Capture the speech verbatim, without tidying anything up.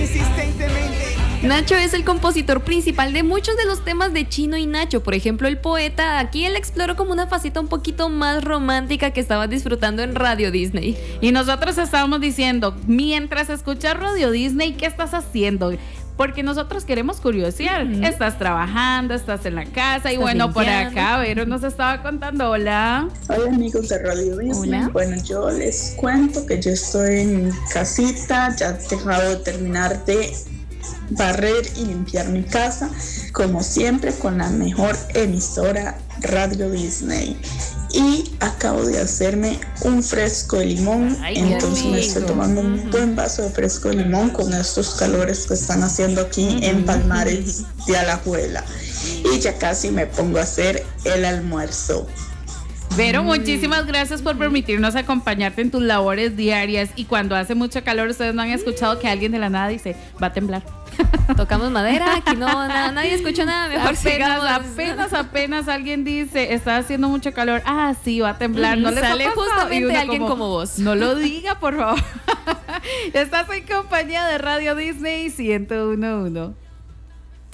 Nacho es el compositor principal de muchos de los temas de Chino y Nacho. Por ejemplo, El Poeta. Aquí él exploró como una faceta un poquito más romántica que estabas disfrutando en Radio Disney. Y nosotros estábamos diciendo, mientras escuchas Radio Disney, ¿qué estás haciendo? Porque nosotros queremos curiosear. Uh-huh. Estás trabajando, estás en la casa. Y bueno, limpiando. Por acá, Vero nos estaba contando. Hola. Hola, amigos de Radio Disney. Hola. Bueno, yo les cuento que yo estoy en mi casita. Ya he dejado de terminar de barrer y limpiar mi casa, como siempre, con la mejor emisora Radio Disney. Y acabo de hacerme un fresco de limón. Ay, entonces me estoy tomando un buen vaso de fresco de limón con estos calores que están haciendo aquí uh-huh. en Palmares de Alajuela. Y ya casi me pongo a hacer el almuerzo. Vero, muchísimas gracias por permitirnos acompañarte en tus labores diarias. Y cuando hace mucho calor, ustedes no han escuchado que alguien de la nada dice, va a temblar. Tocamos madera, aquí no, nada, nadie escuchó nada, mejor apenas, apenas, apenas alguien dice, está haciendo mucho calor, ah, sí, va a temblar, mm, no le sale justamente alguien como, como vos. No lo diga, por favor. Estás en compañía de Radio Disney ciento uno punto uno.